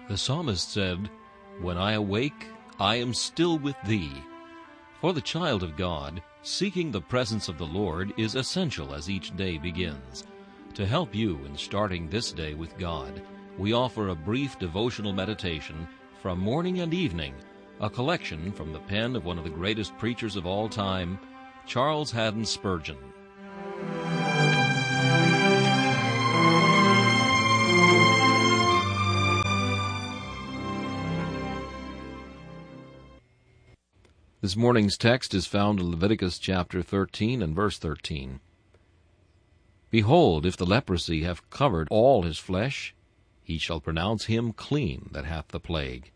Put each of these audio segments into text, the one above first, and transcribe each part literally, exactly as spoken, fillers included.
The psalmist said, "When I awake, I am still with thee." For the child of God, seeking the presence of the Lord is essential as each day begins. To help you in starting this day with God, we offer a brief devotional meditation from morning and evening, a collection from the pen of one of the greatest preachers of all time, Charles Haddon Spurgeon. This morning's text is found in Leviticus chapter thirteen and verse thirteen. Behold, if the leprosy have covered all his flesh, he shall pronounce him clean that hath the plague.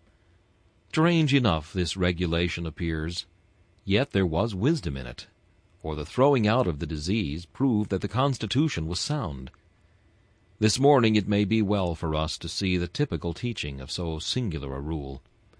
Strange enough this regulation appears, yet there was wisdom in it, for the throwing out of the disease proved that the constitution was sound. This morning it may be well for us to see the typical teaching of so singular a rule.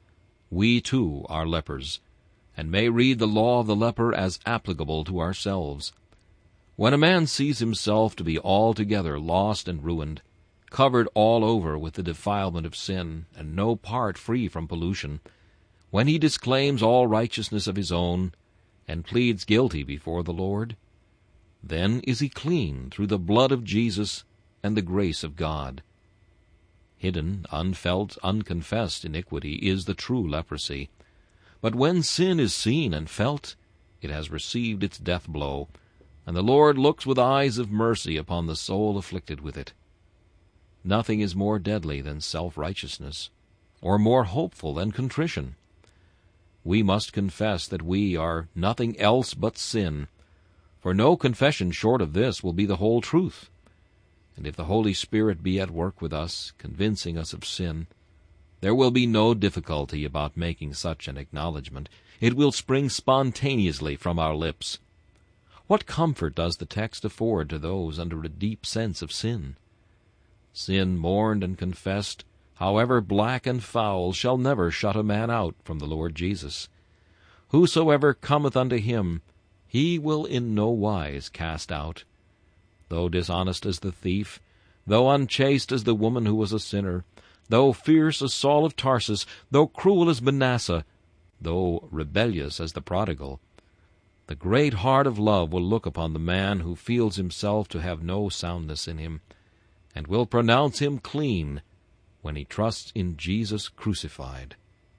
We too are lepers, and may read the law of the leper as applicable to ourselves. When a man sees himself to be altogether lost and ruined, covered all over with the defilement of sin, and no part free from pollution, when he disclaims all righteousness of his own, and pleads guilty before the Lord, then is he clean through the blood of Jesus and the grace of God. Hidden, unfelt, unconfessed iniquity is the true leprosy. But when sin is seen and felt, it has received its death blow, and the Lord looks with eyes of mercy upon the soul afflicted with it. Nothing is more deadly than self-righteousness, or more hopeful than contrition. We must confess that we are nothing else but sin, for no confession short of this will be the whole truth. And if the Holy Spirit be at work with us, convincing us of sin, there will be no difficulty about making such an acknowledgment. It will spring spontaneously from our lips. What comfort does the text afford to those under a deep sense of sin? Sin mourned and confessed, however black and foul, shall never shut a man out from the Lord Jesus. Whosoever cometh unto him, he will in no wise cast out. Though dishonest as the thief, though unchaste as the woman who was a sinner, though fierce as Saul of Tarsus, though cruel as Manasseh, though rebellious as the prodigal, the great heart of love will look upon the man who feels himself to have no soundness in him, and will pronounce him clean when he trusts in Jesus crucified.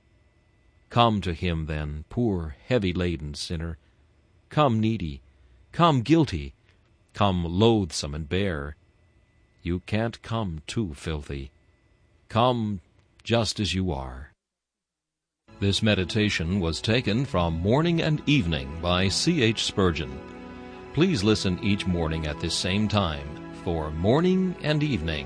Come to him, then, poor, heavy-laden sinner. Come needy. Come guilty. Come loathsome and bare. You can't come too filthy. Come just as you are. This meditation was taken from Morning and Evening by C H Spurgeon. Please listen each morning at this same time for Morning and Evening.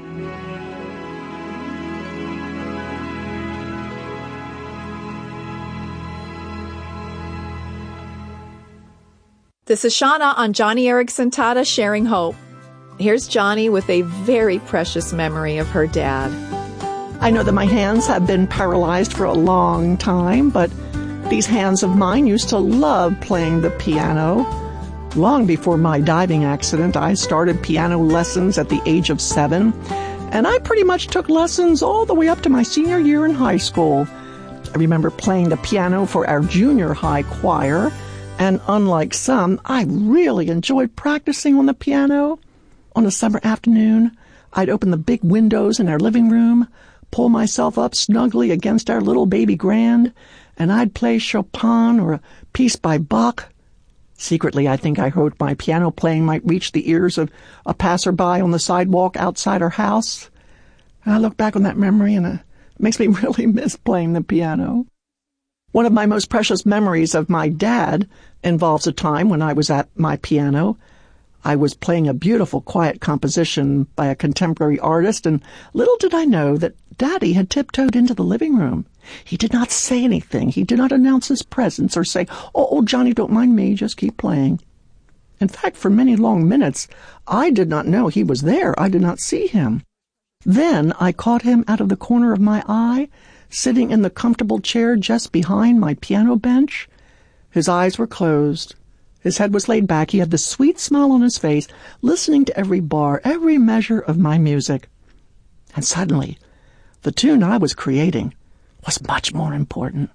This is Shauna on Johnny Erickson Tata Sharing Hope. Here's Johnny with a very precious memory of her dad. I know that my hands have been paralyzed for a long time, but these hands of mine used to love playing the piano. Long before my diving accident, I started piano lessons at the age of seven, and I pretty much took lessons all the way up to my senior year in high school. I remember playing the piano for our junior high choir, and unlike some, I really enjoyed practicing on the piano. On a summer afternoon, I'd open the big windows in our living room, pull myself up snugly against our little baby grand, and I'd play Chopin or a piece by Bach. Secretly, I think I hoped my piano playing might reach the ears of a passerby on the sidewalk outside our house. And I look back on that memory, and it makes me really miss playing the piano. One of my most precious memories of my dad involves a time when I was at my piano. I was playing a beautiful, quiet composition by a contemporary artist, and little did I know that Daddy had tiptoed into the living room. He did not say anything. He did not announce his presence or say, oh, oh, Johnny, don't mind me, just keep playing. In fact, for many long minutes, I did not know he was there. I did not see him. Then I caught him out of the corner of my eye, sitting in the comfortable chair just behind my piano bench. His eyes were closed. His head was laid back. He had the sweet smile on his face, listening to every bar, every measure of my music. And suddenly, The tune I was creating was much more important.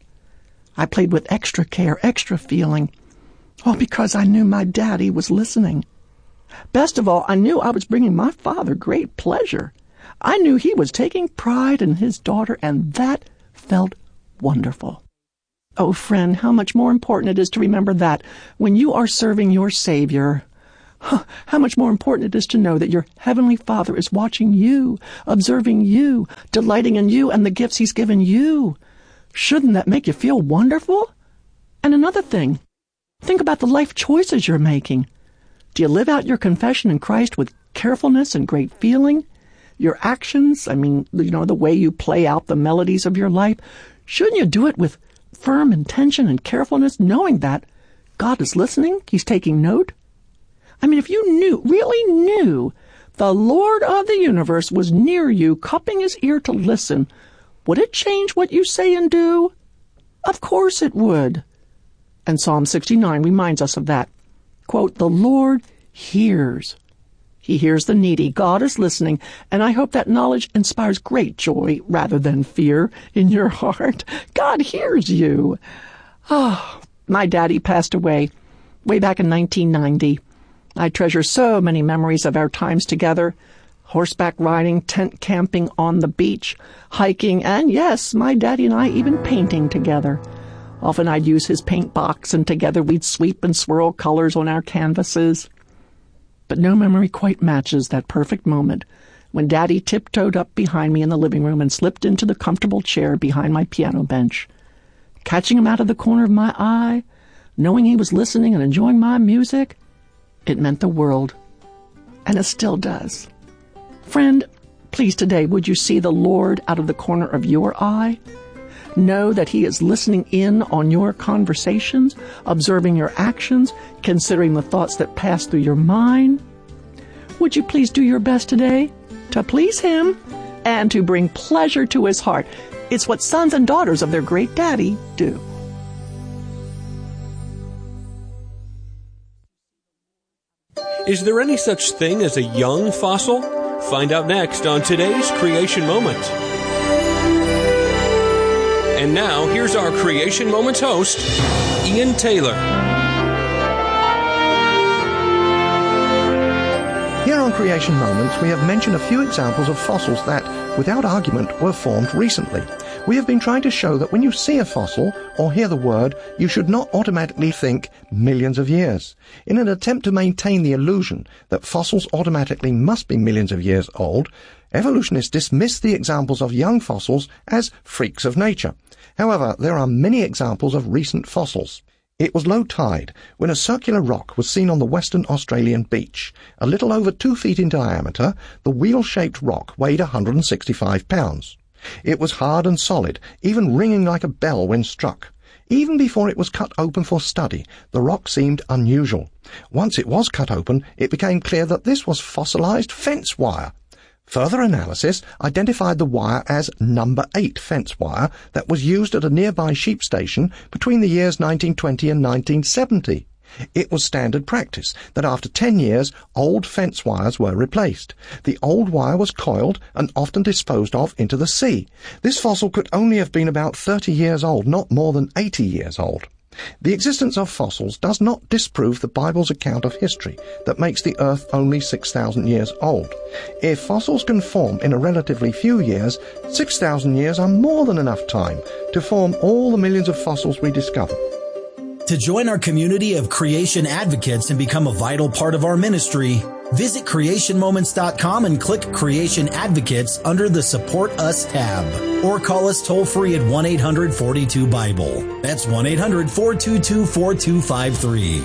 I played with extra care, extra feeling, all because I knew my daddy was listening. Best of all, I knew I was bringing my father great pleasure. I knew he was taking pride in his daughter, and that felt wonderful. Oh, friend, how much more important it is to remember that when you are serving your Savior. How much more important it is to know that your Heavenly Father is watching you, observing you, delighting in you and the gifts He's given you. Shouldn't that make you feel wonderful? And another thing, think about the life choices you're making. Do you live out your confession in Christ with carefulness and great feeling? Your actions, I mean, you know, the way you play out the melodies of your life, shouldn't you do it with firm intention and carefulness, knowing that God is listening, He's taking note? I mean, if you knew, really knew, the Lord of the universe was near you, cupping His ear to listen, would it change what you say and do? Of course it would. And Psalm sixty-nine reminds us of that. Quote, "The Lord hears." He hears the needy. God is listening, and I hope that knowledge inspires great joy rather than fear in your heart. God hears you. Ah, oh, my daddy passed away way back in nineteen ninety. I treasure so many memories of our times together. Horseback riding, tent camping on the beach, hiking, and yes, my daddy and I even painting together. Often I'd use his paint box, and together we'd sweep and swirl colors on our canvases. But no memory quite matches that perfect moment when Daddy tiptoed up behind me in the living room and slipped into the comfortable chair behind my piano bench. Catching him out of the corner of my eye, knowing he was listening and enjoying my music, it meant the world. And it still does. Friend, please today, would you see the Lord out of the corner of your eye? Know that He is listening in on your conversations, observing your actions, considering the thoughts that pass through your mind. Would you please do your best today to please Him and to bring pleasure to His heart? It's what sons and daughters of their great daddy do. Is there any such thing as a young fossil? Find out next on today's Creation Moment. And now, here's our Creation Moments host, Ian Taylor. Here on Creation Moments, we have mentioned a few examples of fossils that, without argument, were formed recently. We have been trying to show that when you see a fossil or hear the word, you should not automatically think millions of years. In an attempt to maintain the illusion that fossils automatically must be millions of years old, evolutionists dismiss the examples of young fossils as freaks of nature. However, there are many examples of recent fossils. It was low tide when a circular rock was seen on the Western Australian beach. A little over two feet in diameter, the wheel-shaped rock weighed one hundred sixty-five pounds. It was hard and solid, even ringing like a bell when struck. Even before it was cut open for study, the rock seemed unusual. Once it was cut open, it became clear that this was fossilized fence wire. Further analysis identified the wire as number eight fence wire that was used at a nearby sheep station between the years nineteen twenty and nineteen seventy. It was standard practice that after ten years, old fence wires were replaced. The old wire was coiled and often disposed of into the sea. This fossil could only have been about thirty years old, not more than eighty years old. The existence of fossils does not disprove the Bible's account of history that makes the earth only six thousand years old. If fossils can form in a relatively few years, six thousand years are more than enough time to form all the millions of fossils we discover. To join our community of creation advocates and become a vital part of our ministry, visit creation moments dot com and click Creation Advocates under the Support Us tab. Or call us toll-free at one eight hundred four two Bible. That's one eight hundred four two two four two five three.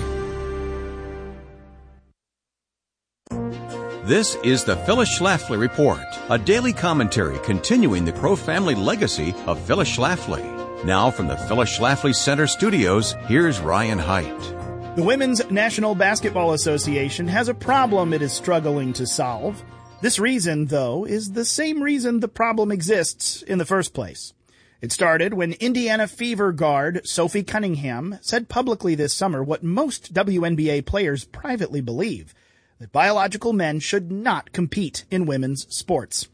This is the Phyllis Schlafly Report, a daily commentary continuing the Crow family legacy of Phyllis Schlafly. Now from the Phyllis Schlafly Center studios, here's Ryan Haidt. The Women's National Basketball Association has a problem it is struggling to solve. This reason, though, is the same reason the problem exists in the first place. It started when Indiana Fever guard Sophie Cunningham said publicly this summer what most W N B A players privately believe, that biological men should not compete in women's sports.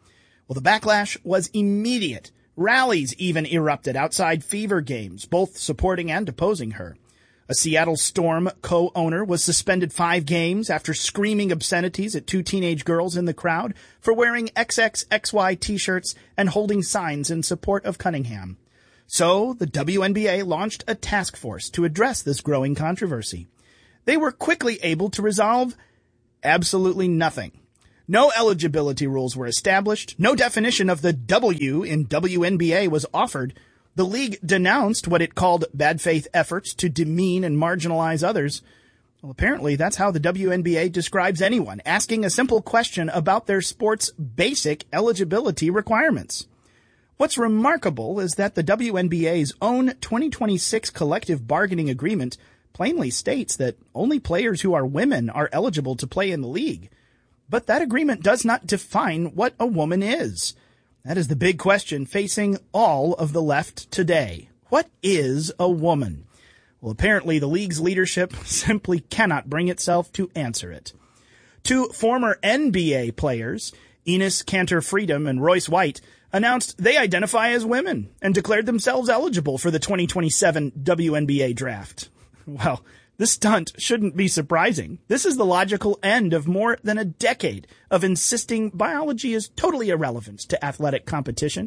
Well, the backlash was immediate. Rallies even erupted outside Fever games, both supporting and opposing her. A Seattle Storm co-owner was suspended five games after screaming obscenities at two teenage girls in the crowd for wearing X X X Y t-shirts and holding signs in support of Cunningham. So, the W N B A launched a task force to address this growing controversy. They were quickly able to resolve absolutely nothing. No eligibility rules were established. No definition of the W in W N B A was offered. The league denounced what it called bad faith efforts to demean and marginalize others. Well, apparently that's how the W N B A describes anyone asking a simple question about their sport's basic eligibility requirements. What's remarkable is that the W N B A's own twenty twenty-six collective bargaining agreement plainly states that only players who are women are eligible to play in the league. But that agreement does not define what a woman is. That is the big question facing all of the left today. What is a woman? Well, apparently the league's leadership simply cannot bring itself to answer it. Two former N B A players, Enes Kanter Freedom and Royce White, announced they identify as women and declared themselves eligible for the twenty twenty-seven W N B A draft. Well, this stunt shouldn't be surprising. This is the logical end of more than a decade of insisting biology is totally irrelevant to athletic competition.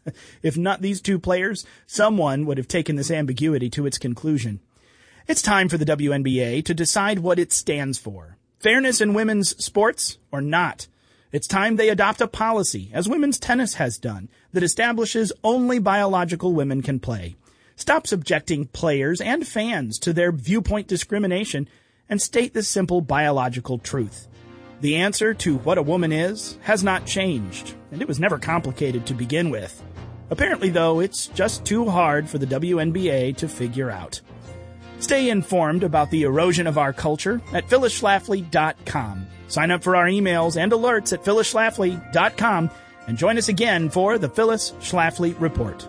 If not these two players, someone would have taken this ambiguity to its conclusion. It's time for the W N B A to decide what it stands for. Fairness in women's sports or not? It's time they adopt a policy, as women's tennis has done, that establishes only biological women can play. Stop subjecting players and fans to their viewpoint discrimination and state the simple biological truth. The answer to what a woman is has not changed, and it was never complicated to begin with. Apparently, though, it's just too hard for the W N B A to figure out. Stay informed about the erosion of our culture at phyllis schlafly dot com. Sign up for our emails and alerts at phyllis schlafly dot com and join us again for the Phyllis Schlafly Report.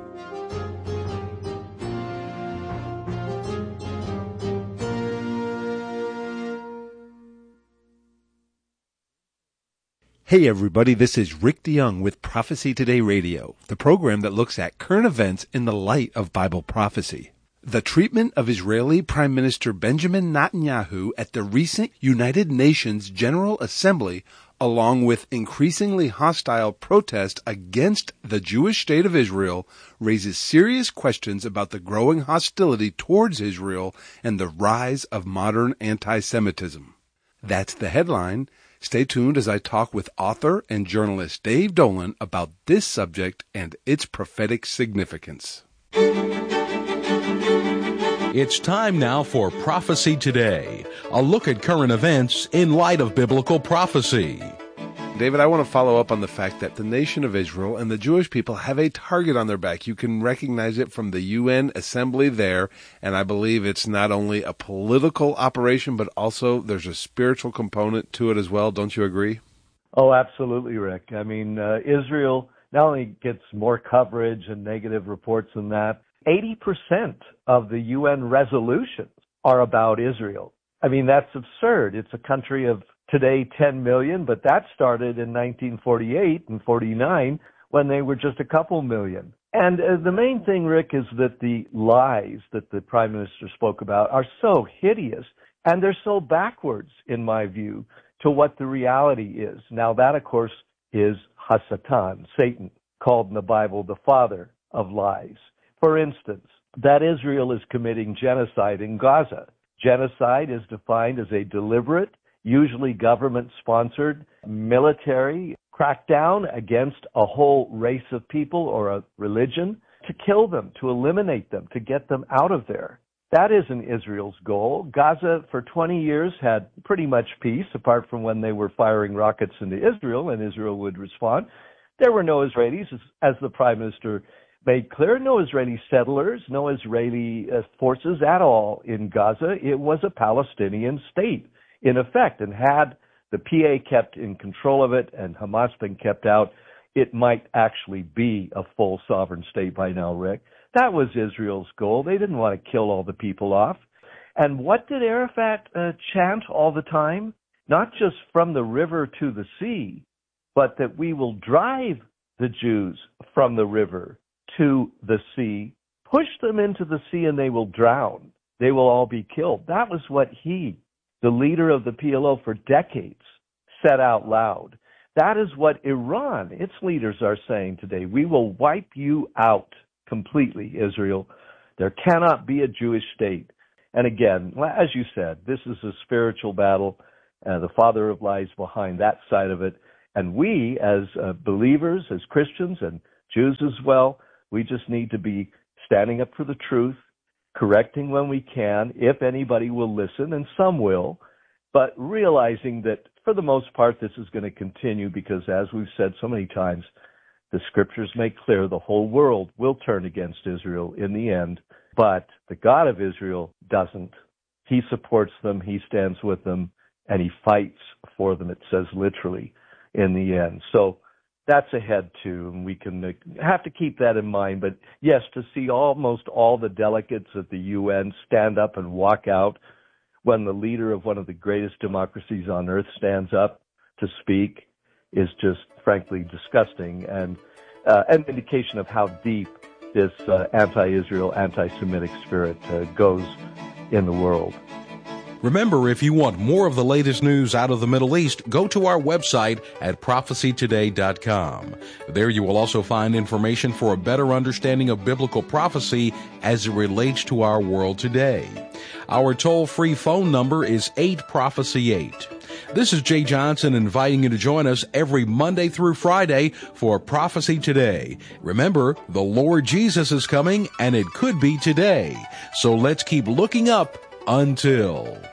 Hey everybody, this is Rick DeYoung with Prophecy Today Radio, the program that looks at current events in the light of Bible prophecy. The treatment of Israeli Prime Minister Benjamin Netanyahu at the recent United Nations General Assembly, along with increasingly hostile protest against the Jewish state of Israel, raises serious questions about the growing hostility towards Israel and the rise of modern anti-Semitism. That's the headline. Stay tuned as I talk with author and journalist Dave Dolan about this subject and its prophetic significance. It's time now for Prophecy Today, a look at current events in light of biblical prophecy. David, I want to follow up on the fact that the nation of Israel and the Jewish people have a target on their back. You can recognize it from the U N assembly there, and I believe it's not only a political operation, but also there's a spiritual component to it as well. Don't you agree? Oh, absolutely, Rick. I mean, uh, Israel not only gets more coverage and negative reports than that, eighty percent of the U N resolutions are about Israel. I mean, that's absurd. It's a country of today ten million, but that started in nineteen forty-eight and forty-nine when they were just a couple million. And uh, the main thing, Rick, is that the lies that the Prime Minister spoke about are so hideous, and they're so backwards, in my view, to what the reality is. Now, that, of course, is Hasatan, Satan, called in the Bible the father of lies. For instance, that Israel is committing genocide in Gaza. Genocide is defined as a deliberate, usually government-sponsored military crackdown against a whole race of people or a religion to kill them, to eliminate them, to get them out of there. That isn't Israel's goal. Gaza for twenty years had pretty much peace, apart from when they were firing rockets into Israel and Israel would respond. There were no Israelis, as the Prime Minister made clear, no Israeli settlers, no Israeli uh, forces at all in Gaza. It was a Palestinian state, in effect, and had the P A kept in control of it and Hamas been kept out, it might actually be a full sovereign state by now, Rick. That was Israel's goal. They didn't want to kill all the people off. And what did Arafat uh, chant all the time? Not just from the river to the sea, but that we will drive the Jews from the river to the sea. Push them into the sea and they will drown. They will all be killed. That was what he, the leader of the P L O for decades, said out loud. That is what Iran, its leaders, are saying today. We will wipe you out completely, Israel. There cannot be a Jewish state. And again, as you said, this is a spiritual battle, uh, the father of lies behind that side of it. And we, as uh, believers, as Christians and Jews as well, we just need to be standing up for the truth, correcting when we can, if anybody will listen, and some will, but realizing that for the most part this is going to continue because, as we've said so many times, the scriptures make clear the whole world will turn against Israel in the end, but the God of Israel doesn't. He supports them, he stands with them, and he fights for them, it says literally, in the end. So that's ahead too, and we can have to keep that in mind. But yes, to see almost all the delegates at the U N stand up and walk out when the leader of one of the greatest democracies on earth stands up to speak is just frankly disgusting, and uh, an indication of how deep this uh, anti-Israel, anti-Semitic spirit uh, goes in the world. Remember, if you want more of the latest news out of the Middle East, go to our website at prophecy today dot com. There you will also find information for a better understanding of biblical prophecy as it relates to our world today. Our toll-free phone number is eight prophecy eight. This is Jay Johnson inviting you to join us every Monday through Friday for Prophecy Today. Remember, the Lord Jesus is coming, and it could be today. So let's keep looking up until...